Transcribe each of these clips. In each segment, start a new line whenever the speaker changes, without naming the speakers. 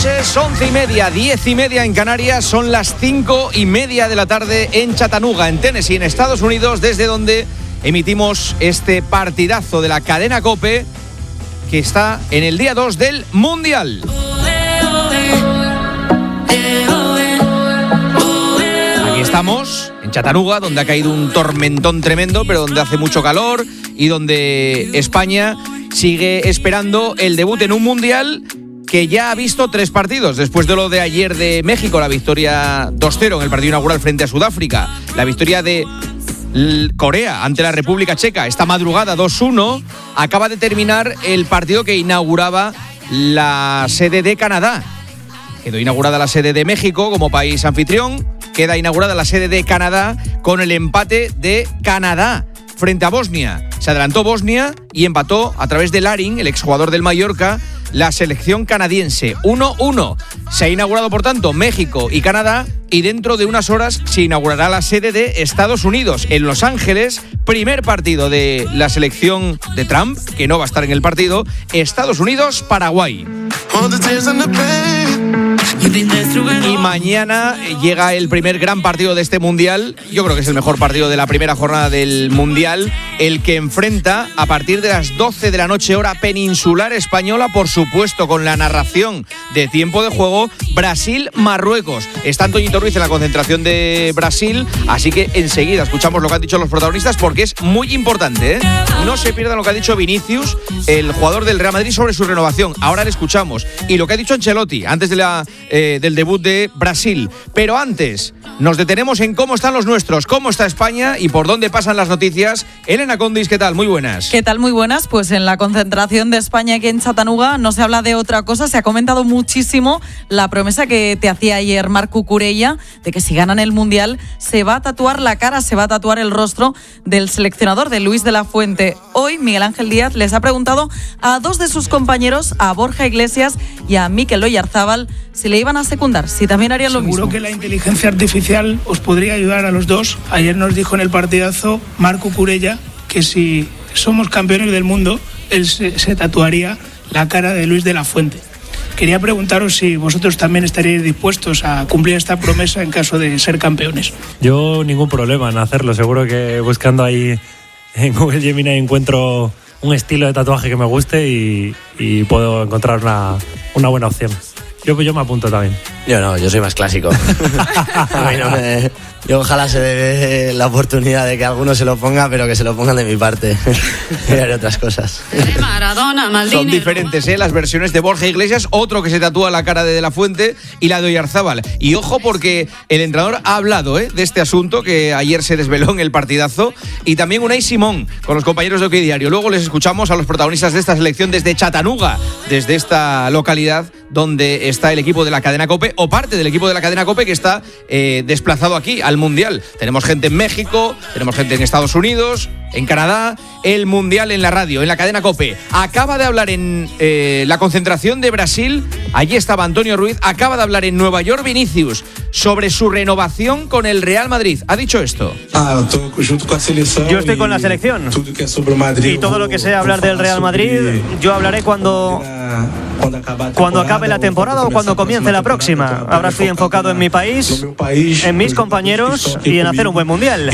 noches, 11:30, 10:30 en Canarias, son las 5:30 de la tarde en Chattanooga, en Tennessee, en Estados Unidos, desde donde emitimos este partidazo de la cadena COPE que está en el día 2 del Mundial. Aquí estamos, en Chattanooga, donde ha caído un tormentón tremendo, pero donde hace mucho calor y donde España sigue esperando el debut en un Mundial que ya ha visto 3 partidos, después de lo de ayer de México, la victoria 2-0 en el partido inaugural frente a Sudáfrica, la victoria de Corea ante la República Checa esta madrugada 2-1, acaba de terminar el partido que inauguraba la sede de Canadá. Quedó inaugurada la sede de México como país anfitrión, queda inaugurada la sede de Canadá con el empate de Canadá frente a Bosnia. Se adelantó Bosnia y empató a través de Larin, el exjugador del Mallorca, la selección canadiense. 1-1. Se ha inaugurado, por tanto, México y Canadá, y dentro de unas horas se inaugurará la sede de Estados Unidos en Los Ángeles. Primer partido de la selección de Trump, que no va a estar en el partido. Estados Unidos-Paraguay. Y mañana llega el primer gran partido de este Mundial. Yo creo que es el mejor partido de la primera jornada del Mundial, el que enfrenta a partir de las 12 de la noche, hora peninsular española, por supuesto con la narración de tiempo de juego, Brasil-Marruecos. Está Antoñito Ruiz en la concentración de Brasil, así que enseguida escuchamos lo que han dicho los protagonistas, porque es muy importante, ¿eh? No se pierdan lo que ha dicho Vinicius, el jugador del Real Madrid, sobre su renovación. Ahora le escuchamos. Y lo que ha dicho Ancelotti antes de del debut de Brasil. Pero antes, nos detenemos en cómo están los nuestros, cómo está España y por dónde pasan las noticias. Elena Condis, ¿qué tal? Muy buenas.
¿Qué tal? Muy buenas. Pues en la concentración de España aquí en Chattanooga no se habla de otra cosa. Se ha comentado muchísimo la promesa que te hacía ayer Marc Cucurella de que si ganan el Mundial se va a tatuar la cara, se va a tatuar el rostro del seleccionador, de Luis de la Fuente. Hoy Miguel Ángel Díaz les ha preguntado a 2 de sus compañeros, a Borja Iglesias y a Mikel Oyarzábal, si le iban a secundar, si también harían lo mismo.
Seguro que la inteligencia artificial os podría ayudar a los dos. Ayer nos dijo en el partidazo Marc Cucurella que si somos campeones del mundo, él se tatuaría la cara de Luis de la Fuente. Quería preguntaros si vosotros también estaríais dispuestos a cumplir esta promesa en caso de ser campeones.
Yo ningún problema en hacerlo. Seguro que buscando ahí en Google Gemini encuentro un estilo de tatuaje que me guste y puedo encontrar una buena opción. Yo me apunto también.
Yo no, yo soy más clásico. Yo ojalá se dé la oportunidad de que alguno se lo ponga, pero que se lo pongan de mi parte. Y haré otras cosas.
Son diferentes, las versiones de Borja Iglesias, otro que se tatúa la cara de la Fuente, y la de Oyarzábal. Y ojo, porque el entrenador ha hablado de este asunto que ayer se desveló en el partidazo, y también Unai Simón con los compañeros de OK Diario. Luego les escuchamos a los protagonistas de esta selección desde Chattanooga, desde esta localidad donde está el equipo de la cadena COPE, o parte del equipo de la cadena COPE que está desplazado aquí al Mundial. Tenemos gente en México, tenemos gente en Estados Unidos, en Canadá. El Mundial en la radio, en la cadena COPE. Acaba de hablar en la concentración de Brasil, allí estaba Antonio Ruiz, acaba de hablar en Nueva York Vinicius sobre su renovación con el Real Madrid. Ha dicho esto.
Yo estoy con la selección y todo lo que sea hablar del Real Madrid, yo hablaré cuando acabe la temporada o cuando comience la próxima. Ahora estoy enfocado en mi país, en mis compañeros y en hacer un buen Mundial.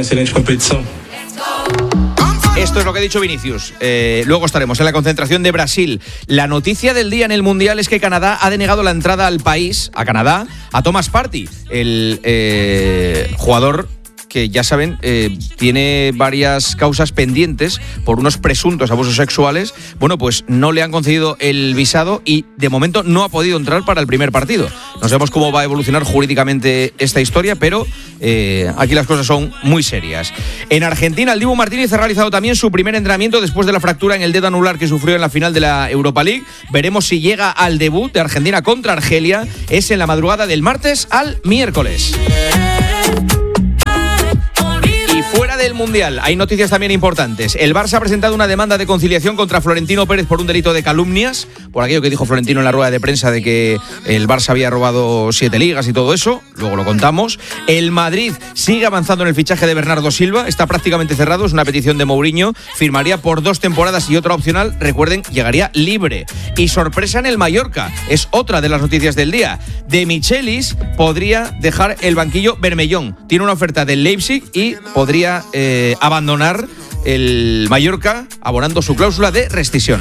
Esto es lo que ha dicho Vinicius. Luego estaremos en la concentración de Brasil. La noticia del día en el Mundial es que Canadá ha denegado la entrada al país, a Canadá, a Thomas Partey, el jugador que, ya saben, tiene varias causas pendientes por unos presuntos abusos sexuales. Bueno, pues no le han concedido el visado y de momento no ha podido entrar para el primer partido. No sabemos cómo va a evolucionar jurídicamente esta historia, pero aquí las cosas son muy serias. En Argentina, el Dibu Martínez ha realizado también su primer entrenamiento después de la fractura en el dedo anular que sufrió en la final de la Europa League. Veremos si llega al debut de Argentina contra Argelia. Es en la madrugada del martes al miércoles. Fuera del Mundial, hay noticias también importantes. El Barça ha presentado una demanda de conciliación contra Florentino Pérez por un delito de calumnias, por aquello que dijo Florentino en la rueda de prensa de que el Barça había robado 7 ligas y todo eso, luego lo contamos. El Madrid sigue avanzando en el fichaje de Bernardo Silva, está prácticamente cerrado, es una petición de Mourinho, firmaría por 2 temporadas y otra opcional, recuerden, llegaría libre. Y sorpresa en el Mallorca, es otra de las noticias del día. De Michelis podría dejar el banquillo Bermellón, tiene una oferta del Leipzig y podría abandonar el Mallorca abonando su cláusula de rescisión.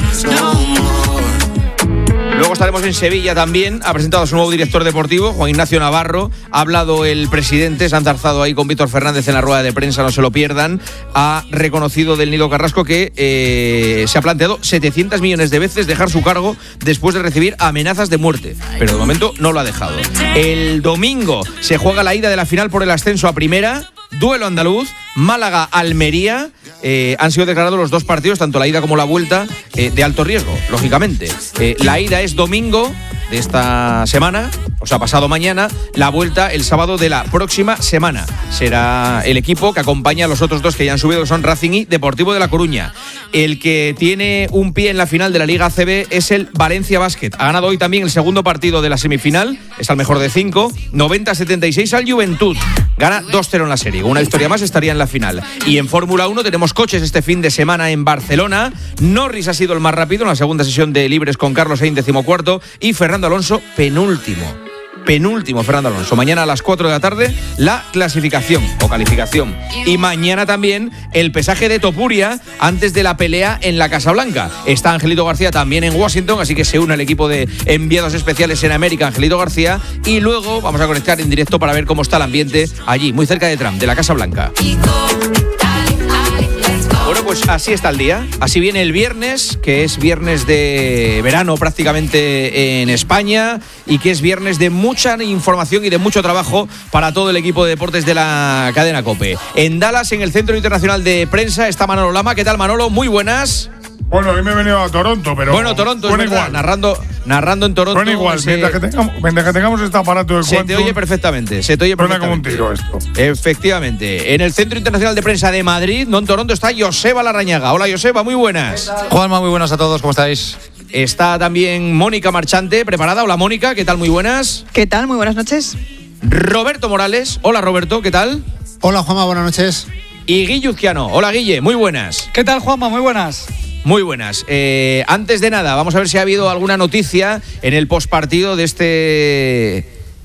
Luego estaremos en Sevilla también. Ha presentado a su nuevo director deportivo, Juan Ignacio Navarro. Ha hablado el presidente, se ha enzarzado ahí con Víctor Fernández en la rueda de prensa, no se lo pierdan. Ha reconocido del Nido Carrasco que se ha planteado 700 millones de veces dejar su cargo después de recibir amenazas de muerte. Pero de momento no lo ha dejado. El domingo se juega la ida de la final por el ascenso a primera. Duelo andaluz, Málaga-Almería. Han sido declarados los 2 partidos, tanto la ida como la vuelta, de alto riesgo, lógicamente. La ida es domingo de esta semana, o sea, pasado mañana. La vuelta el sábado de la próxima semana. Será el equipo que acompaña a los otros 2 que ya han subido, que son Racing y Deportivo de La Coruña. El que tiene un pie en la final de la Liga ACB es el Valencia Basket. Ha ganado hoy también el segundo partido de la semifinal, es al mejor de 5, 90-76 al Juventud. Gana 2-0 en la serie. Una victoria más estaría en la final. Y en Fórmula 1 tenemos coches este fin de semana en Barcelona. Norris ha sido el más rápido en la segunda sesión de libres con Carlos Sainz, 14º, y Fernando Alonso, penúltimo Fernando Alonso. Mañana a las 4 de la tarde la clasificación o calificación. Y mañana también el pesaje de Topuria antes de la pelea en la Casa Blanca. Está Angelito García también en Washington, así que se une al equipo de enviados especiales en América, Angelito García. Y luego vamos a conectar en directo para ver cómo está el ambiente allí, muy cerca de Trump, de la Casa Blanca. Bueno, pues así está el día. Así viene el viernes, que es viernes de verano prácticamente en España y que es viernes de mucha información y de mucho trabajo para todo el equipo de deportes de la cadena COPE. En Dallas, en el Centro Internacional de Prensa, está Manolo Lama. ¿Qué tal, Manolo? Muy buenas.
Bueno, hoy me he venido a Toronto, pero...
Bueno, Toronto, es verdad, narrando en Toronto.
Suena igual, mientras que tengamos este aparato de
Se te oye perfectamente, Suena
como un tiro esto.
Efectivamente. En el Centro Internacional de Prensa de Madrid, no en Toronto, está Joseba Larrañaga. Hola, Joseba, muy buenas.
Juanma, muy buenas a todos, ¿cómo estáis?
Está también Mónica Marchante, preparada. Hola, Mónica, ¿qué tal? Muy buenas.
¿Qué tal? Muy buenas noches.
Roberto Morales. Hola, Roberto, ¿qué tal?
Hola, Juanma, buenas noches.
Y Guille Uzquiano. Hola, Guille, muy buenas.
¿Qué tal, Juanma? Muy buenas.
Muy buenas. Antes de nada, vamos a ver si ha habido alguna noticia en el postpartido de este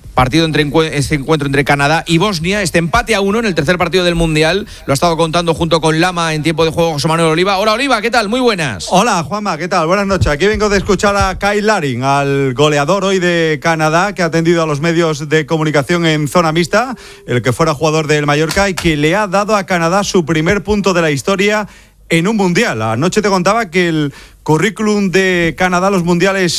encuentro entre Canadá y Bosnia. Este empate a 1 en el tercer partido del Mundial. Lo ha estado contando junto con Lama en tiempo de juego José Manuel Oliva. Hola, Oliva, ¿qué tal? Muy buenas.
Hola, Juanma, ¿qué tal? Buenas noches. Aquí vengo de escuchar a Kyle Larin, al goleador hoy de Canadá, que ha atendido a los medios de comunicación en zona mixta, el que fuera jugador del Mallorca y que le ha dado a Canadá su primer punto de la historia en un Mundial. Anoche te contaba que el currículum de Canadá, los mundiales,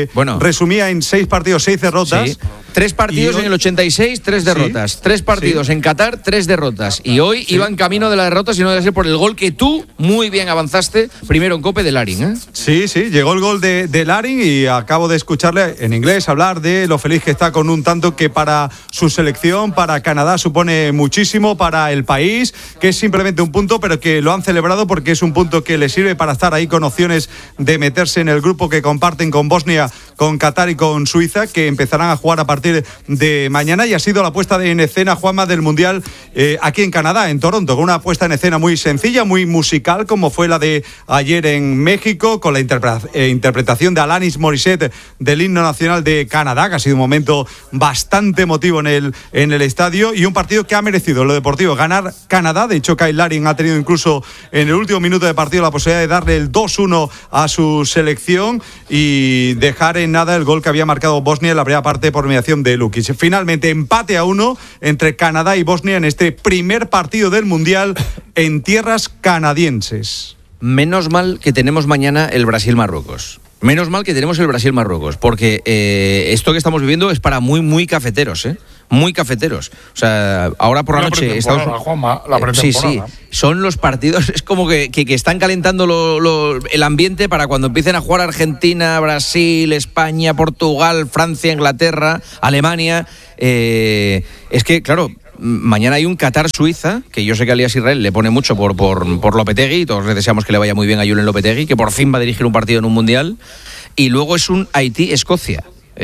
resumía en 6 partidos, 6 derrotas.
Sí. 3 partidos en el 86, 3 derrotas. Sí. 3 partidos en Qatar, 3 derrotas. Y hoy iba en camino de la derrota, si no debe ser por el gol que tú muy bien avanzaste primero en COPE de Larin, ¿eh?
Sí, llegó el gol de Larin y acabo de escucharle en inglés hablar de lo feliz que está con un tanto que para su selección, para Canadá, supone muchísimo, para el país, que es simplemente un punto, pero que lo han celebrado porque es un punto que le sirve para estar ahí con opciones de meterse en el grupo que comparten con Bosnia, con Qatar y con Suiza, que empezarán a jugar a partir de mañana. Y ha sido la puesta en escena, Juanma, del Mundial aquí en Canadá, en Toronto, con una puesta en escena muy sencilla, muy musical, como fue la de ayer en México, con la interpretación de Alanis Morissette del himno nacional de Canadá, que ha sido un momento bastante emotivo en el estadio, y un partido que ha merecido lo deportivo ganar Canadá. De hecho, Kyle Larin ha tenido incluso en el último minuto de partido la posibilidad de darle el 2-1 a su selección y dejar en nada el gol que había marcado Bosnia en la primera parte por mediación de Lukic. Finalmente, empate a 1 entre Canadá y Bosnia en este primer partido del Mundial en tierras canadienses.
Menos mal que tenemos mañana el Brasil-Marruecos. Menos mal que tenemos el Brasil-Marruecos, porque esto que estamos viviendo es para muy, muy cafeteros, ¿eh? Muy cafeteros. O sea, ahora por la noche...
Juanma, la pretemporada.
Sí. Son los partidos, es como que están calentando el ambiente para cuando empiecen a jugar Argentina, Brasil, España, Portugal, Francia, Inglaterra, Alemania. Es que, claro, mañana hay un Qatar-Suiza, que yo sé que Alias Israel le pone mucho por Lopetegui, todos le deseamos que le vaya muy bien a Julen Lopetegui, que por fin va a dirigir un partido en un mundial, y luego es un Haití-Escocia.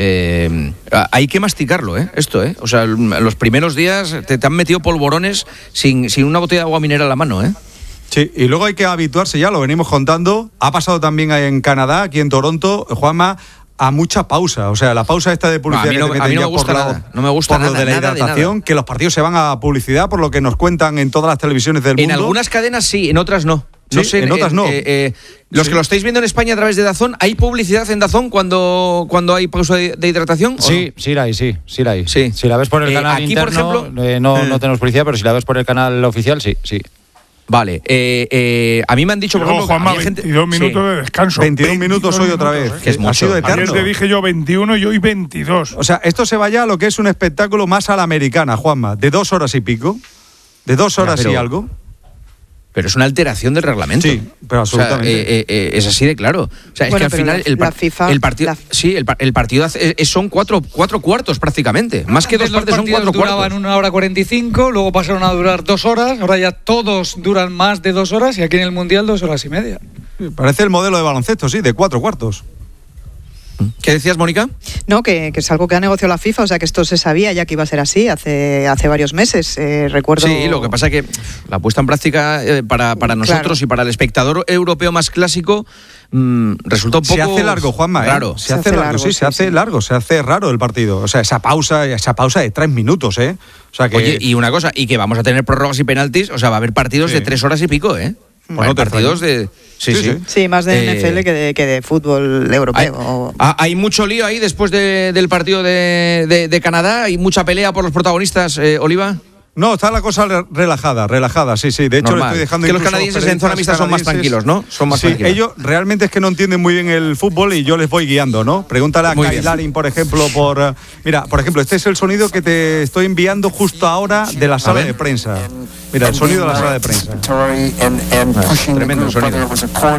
Hay que masticarlo, esto, o sea, los primeros días te han metido polvorones sin una botella de agua mineral a la mano,
Sí, y luego hay que habituarse, ya lo venimos contando. Ha pasado también en Canadá, aquí en Toronto, Juanma, a mucha pausa. O sea, la pausa esta de publicidad
a mí no me gusta nada. No me gusta
por
nada,
lo de la
nada,
hidratación, que los partidos se van a publicidad, por lo que nos cuentan en todas las televisiones del mundo.
En algunas cadenas sí, en otras no.
No sé, en otras no.
Los que lo estáis viendo en España a través de DAZN, ¿hay publicidad en DAZN cuando hay pausa de hidratación?
Sí, sí la hay.
Sí.
Si la ves por el canal
aquí,
interno,
por ejemplo,
no tenemos publicidad, pero si la ves por el canal oficial, sí.
Vale, a mí me han dicho, por ejemplo,
Juanma,
que
22 minutos de descanso.
22 minutos hoy otra vez.
Que es mucho.
Ha sido eterno.
Ayer te dije yo 21 y hoy 22.
O sea, esto se vaya a lo que es un espectáculo más a la americana, Juanma, de 2 horas y pico, de 2 horas y algo.
Pero es una alteración del reglamento.
Sí, pero absolutamente.
O sea, es así de claro. O sea, es que al final el partido son cuatro cuartos prácticamente. Más que dos partes son 4 cuartos.
Duraban 1 hora 45, luego pasaron a durar 2 horas, ahora ya todos duran más de 2 horas y aquí en el Mundial 2 horas y media.
Parece el modelo de baloncesto, sí, de 4 cuartos.
¿Qué decías, Mónica?
No, que es algo que ha negociado la FIFA, o sea que esto se sabía ya que iba a ser así hace varios meses. Recuerdo.
Sí, lo que pasa es que la puesta en práctica para nosotros y para el espectador europeo más clásico resulta un poco.
Se hace largo, Juanma.
Raro.
Se hace largo, sí, se hace largo, se hace raro el partido. O sea, esa pausa de 3 minutos, O sea que.
Oye, y una cosa, y que vamos a tener prórrogas y penaltis, o sea, va a haber partidos de 3 horas y pico, Bueno, partidos de.
Sí, más de NFL que de fútbol europeo.
Hay mucho lío ahí después del partido de Canadá. Hay mucha pelea por los protagonistas, Oliva.
No, está la cosa relajada, sí. De hecho,
normal.
Le estoy dejando
que los canadienses en zona mixta son más tranquilos, ¿no? Son más tranquilos.
Ellos realmente es que no entienden muy bien el fútbol y yo les voy guiando, ¿no? Pregúntale a Kyle Larin, por ejemplo, Mira, por ejemplo, este es el sonido que te estoy enviando justo ahora de la sala de prensa. Mira, el sonido de la sala de prensa.
Tremendo el sonido.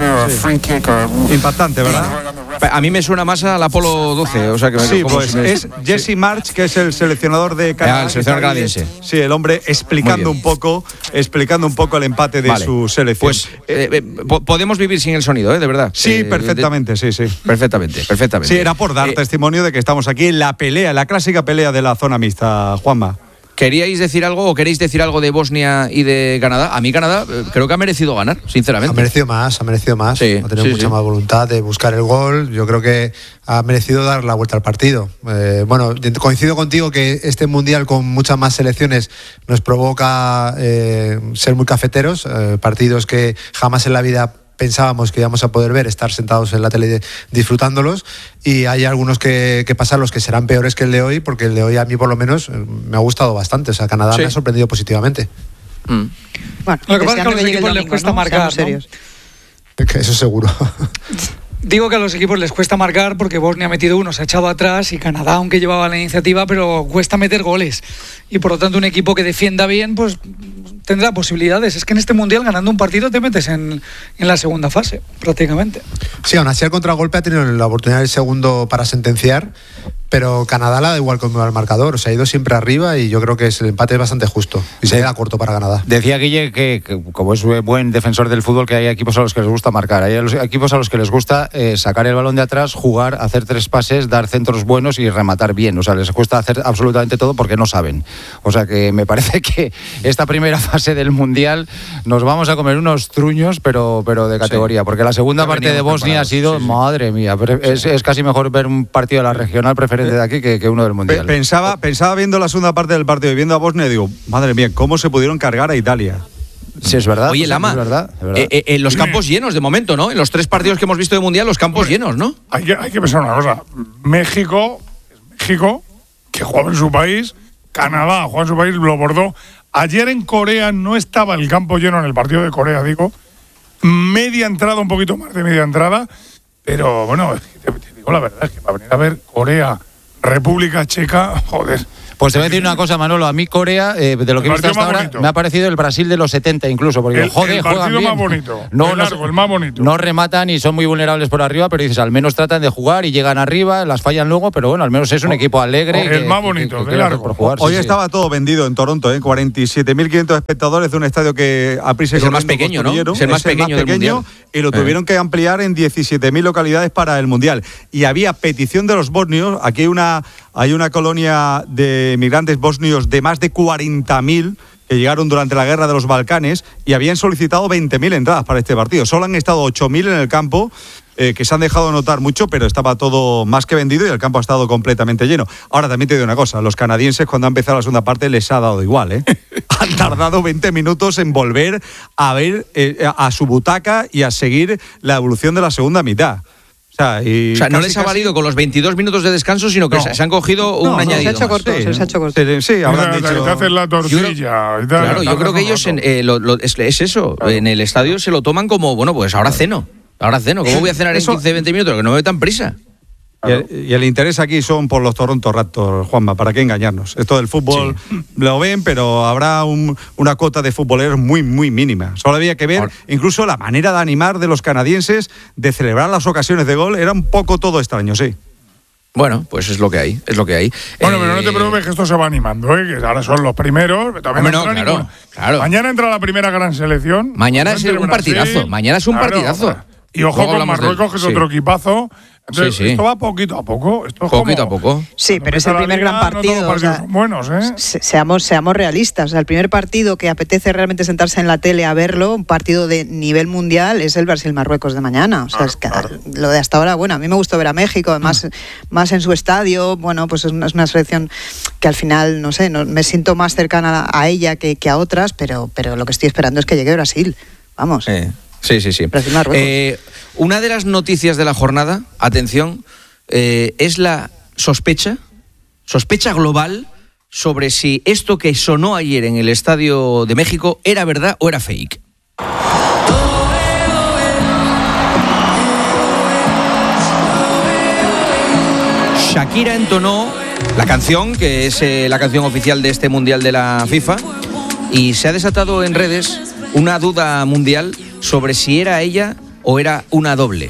Sí. Impactante, ¿verdad?
A mí me suena más al Apolo 12. O sea que
es Jesse March, que es el seleccionador de Canadá.
El seleccionador canadiense.
Sí, el hombre explicando un poco el empate de su selección.
Pues podemos vivir sin el sonido, de verdad.
Sí, perfectamente, sí.
Perfectamente.
Sí, era por dar testimonio de que estamos aquí en la pelea, la clásica pelea de la zona mixta, Juanma.
¿Queríais decir algo o queréis decir algo de Bosnia y de Canadá? A mí Canadá creo que ha merecido ganar, sinceramente.
Ha merecido más. Ha tenido mucha más voluntad de buscar el gol. Yo creo que ha merecido dar la vuelta al partido. Bueno, coincido contigo que este Mundial con muchas más selecciones nos provoca ser muy cafeteros, partidos que jamás en la vida pensábamos que íbamos a poder ver, estar sentados en la tele disfrutándolos, y hay algunos que pasan los que serán peores que el de hoy, porque el de hoy a mí por lo menos me ha gustado bastante. O sea, Canadá me ha sorprendido positivamente.
Bueno,
lo que pasa es que a los equipos les cuesta marcar, ¿no?
Eso seguro.
Digo que a los equipos les cuesta marcar porque Bosnia ha metido uno, se ha echado atrás, y Canadá, aunque llevaba la iniciativa, pero cuesta meter goles. Y por lo tanto un equipo que defienda bien, pues tendrá posibilidades. Es que en este Mundial, ganando un partido, te metes en la segunda fase, prácticamente.
Sí, aún así el contragolpe ha tenido la oportunidad del segundo para sentenciar, pero Canadá la da igual cómo va el marcador. O sea, ha ido siempre arriba y yo creo que el empate es bastante justo y se queda corto para Canadá.
Decía Guille que como es buen defensor del fútbol, que hay equipos a los que les gusta marcar. Hay equipos a los que les gusta sacar el balón de atrás, jugar, hacer 3 pases, dar centros buenos y rematar bien. O sea, les cuesta hacer absolutamente todo porque no saben. O sea, que me parece que esta primera fase del Mundial nos vamos a comer unos truños, pero de categoría. Porque la segunda parte de Bosnia ha sido, madre mía, es casi mejor ver un partido de la regional preferente de aquí que uno del Mundial.
Pensaba viendo la segunda parte del partido y viendo a Bosnia, digo, madre mía, ¿cómo se pudieron cargar a Italia?
Sí, es verdad.
Oye, Lama,
es verdad.
En los campos llenos de momento, ¿no? En los 3 partidos que hemos visto de Mundial, los campos llenos, ¿no?
Hay que pensar una cosa. México, que jugaba en su país. Canadá jugaba en su país, lo bordó. Ayer en Corea no estaba el campo lleno en el partido de Corea, digo. Media entrada, un poquito más de media entrada. Pero bueno, te digo la verdad, es que para venir a ver Corea, República Checa, joder.
Pues te voy a decir una cosa, Manolo. A mí Corea, de lo que he visto hasta ahora, me ha parecido el Brasil de los 70 incluso. Porque
el partido más bonito. El más bonito.
No rematan y son muy vulnerables por arriba, pero dices, al menos tratan de jugar y llegan arriba, las fallan luego, pero bueno, al menos es un equipo alegre.
El más bonito, de largo.
Por jugar,
Hoy estaba todo vendido en Toronto, 47.500 espectadores de un estadio que a prisa y
es el más pequeño, ¿no? Es el más pequeño del Mundial.
Y lo tuvieron que ampliar en 17.000 localidades para el Mundial. Y había petición de los bosnios. Aquí hay una colonia de migrantes bosnios de más de 40.000 que llegaron durante la guerra de los Balcanes y habían solicitado 20.000 entradas para este partido. Solo han estado 8.000 en el campo, que se han dejado notar mucho, pero estaba todo más que vendido y el campo ha estado completamente lleno. Ahora también te digo una cosa, los canadienses cuando han empezado la segunda parte les ha dado igual, ¿eh? Han tardado 20 minutos en volver a ver a su butaca y a seguir la evolución de la segunda mitad. O sea,
no les ha valido con los 22 minutos de descanso, sino que se han cogido un añadido.
Se ha hecho corto, se ha hecho corto.
Sí, habrán dicho.
Te hacen la tortilla.
Yo creo que ellos, es eso, claro. En el estadio se lo toman como, bueno, pues ahora ceno. ¿Cómo voy a cenar en 15-20 minutos? Que no me doy tan prisa.
Y el interés aquí son por los Toronto Raptors, Juanma, ¿para qué engañarnos? Esto del fútbol lo ven, pero habrá una cuota de futboleros muy, muy mínima. Solo había que ver incluso la manera de animar de los canadienses, de celebrar las ocasiones de gol. Era un poco todo extraño, sí.
Bueno, pues es lo que hay,
Bueno, pero no te preocupes que esto se va animando, que ahora son los primeros.
Claro.
Mañana entra la primera gran selección.
Mañana es un partidazo. Partidazo.
Y ojo con Marruecos, que es otro equipazo. Entonces, esto va poquito a poco.
Sí, pero es el primer gran partido.
No, son buenos, ¿eh?
Seamos realistas. O sea, el primer partido que apetece realmente sentarse en la tele a verlo, un partido de nivel mundial, es el Brasil-Marruecos de mañana. O sea, es que lo de hasta ahora, bueno, a mí me gustó ver a México, además, más en su estadio. Bueno, pues es una selección que al final, no sé, me siento más cercana a ella que a otras, pero lo que estoy esperando es que llegue Brasil. Vamos.
Sí. Una de las noticias de la jornada, atención, es la sospecha global sobre si esto que sonó ayer en el Estadio de México era verdad o era fake. Shakira entonó la canción, que es la canción oficial de este Mundial de la FIFA, y se ha desatado en redes una duda mundial sobre si era ella o era una doble.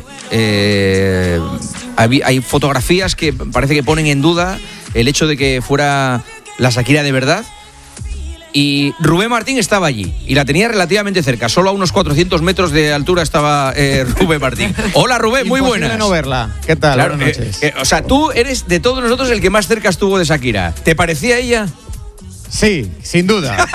Hay fotografías que parece que ponen en duda el hecho de que fuera la Shakira de verdad. Y Rubén Martín estaba allí y la tenía relativamente cerca, solo a unos 400 metros de altura estaba Rubén Martín. Hola Rubén, muy buenas.
No verla. ¿Qué tal?
Claro,
buenas noches.
O sea, tú eres de todos nosotros el que más cerca estuvo de Shakira. ¿Te parecía ella?
Sí, sin duda.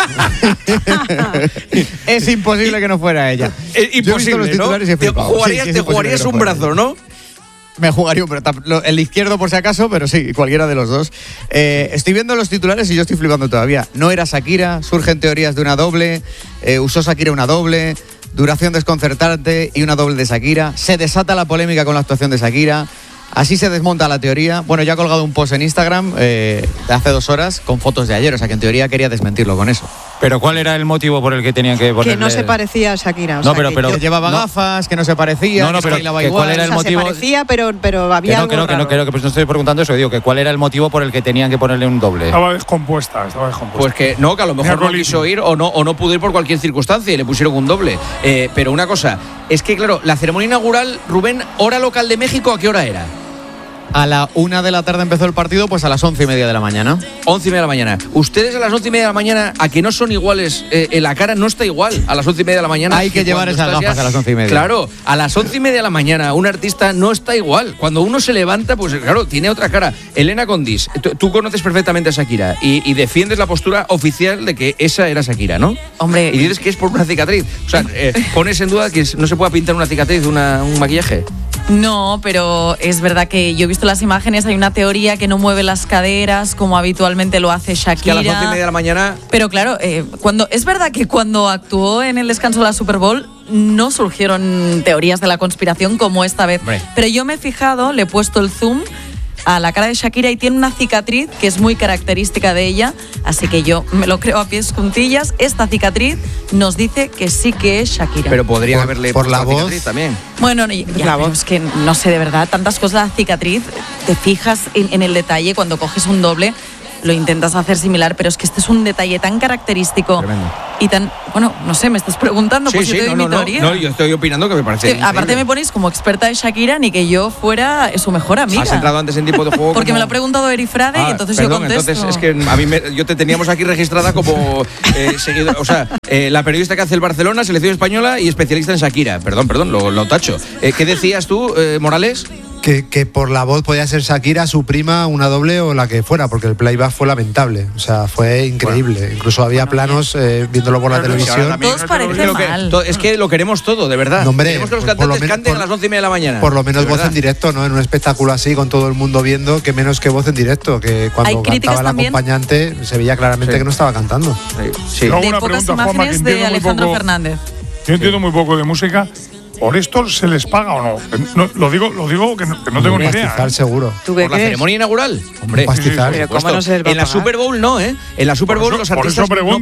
Es imposible que no fuera ella.
Imposible, ¿no? Te jugarías un brazo, ¿no?
Me jugaría el izquierdo por si acaso, pero sí, cualquiera de los dos. Estoy viendo los titulares y yo estoy flipando todavía. No era Shakira, surgen teorías de una doble, usó Shakira una doble, duración desconcertante y una doble de Shakira. Se desata la polémica con la actuación de Shakira. Así se desmonta la teoría. Bueno, ya ha colgado un post en Instagram de hace 2 horas con fotos de ayer, o sea que en teoría quería desmentirlo con eso.
¿Pero cuál era el motivo por el que tenían que ponerle...?
Que no se parecía a Shakira.
O sea, que
llevaba gafas, que no se parecía,
que
bailaba igual.
¿Cuál era el motivo?
Se parecía, pero había algo raro.
Que pues no estoy preguntando eso, digo, que cuál era el motivo por el que tenían que ponerle un doble.
Estaba descompuesta.
Pues que a lo mejor no quiso ir o no pudo ir por cualquier circunstancia y le pusieron un doble. Pero una cosa, es que claro, la ceremonia inaugural, Rubén, hora local de México, ¿a qué hora era?
A la 1 de la tarde empezó el partido, pues a las 11:30 de la mañana.
11:30 de la mañana. Ustedes a las 11:30 de la mañana, a que no son iguales, en la cara no está igual a las 11:30 de la mañana.
Hay que llevar esas gafas a las 11:30.
Claro, a las 11:30 de la mañana un artista no está igual. Cuando uno se levanta, pues claro, tiene otra cara. Elena Condis, tú conoces perfectamente a Shakira y defiendes la postura oficial de que esa era Shakira, ¿no?
Hombre.
Y dices que es por una cicatriz. O sea, pones en duda que no se pueda pintar una cicatriz, un maquillaje.
No, pero es verdad que yo he visto las imágenes, hay una teoría que no mueve las caderas como habitualmente lo hace Shakira.
Es que a las 11:30 de la mañana...
Pero claro, es verdad que cuando actuó en el descanso de la Super Bowl no surgieron teorías de la conspiración como esta vez.
Hombre.
Pero yo me he fijado, le he puesto el zoom a la cara de Shakira y tiene una cicatriz que es muy característica de ella, así que yo me lo creo a pies juntillas. Esta cicatriz nos dice que sí que es Shakira.
Pero podrían haberle
por la voz
cicatriz también.
Bueno, es que no sé, de verdad, tantas cosas. La cicatriz, te fijas en el detalle cuando coges un doble. lo intentas hacer similar, pero es que este es un detalle tan característico. Tremendo. Y tan, bueno, no sé, me estás preguntando, pues yo te doy mi teoría.
No, yo estoy opinando que me parece.
Aparte me ponéis como experta de Shakira, ni que yo fuera su mejor amiga.
Has entrado antes en tipo de juego.
Porque me lo ha preguntado Eri Frade y entonces yo contesto.
Entonces es que a mí yo te teníamos aquí registrada como seguidor, o sea, la periodista que hace el Barcelona, selección española y especialista en Shakira. Perdón, lo tacho. ¿Qué decías tú, Morales?
Que por la voz podía ser Shakira, su prima, una doble o la que fuera, porque el playback fue lamentable. O sea, fue increíble. Bueno, incluso había planos viéndolo por la televisión.
Todos parecen mal.
Es que lo queremos todo, de verdad.
No, hombre,
queremos que los cantantes canten a las 11:30 de la mañana.
Por lo menos voz en directo, ¿no? En un espectáculo así, con todo el mundo viendo, que menos que voz en directo. Que cuando cantaba el acompañante se veía claramente que no estaba cantando.
Sí.
De pocas imágenes de Alejandro Fernández.
Yo entiendo muy poco de música. ¿Por esto se les paga o no? Lo digo que no tengo ni idea.
Pastizal seguro.
¿Tú qué
¿Por la ceremonia inaugural? Hombre,
pastizal.
Pero ¿cómo no se les va a
en la
pagar?
Super Bowl no, ¿eh? En la Super Bowl los artistas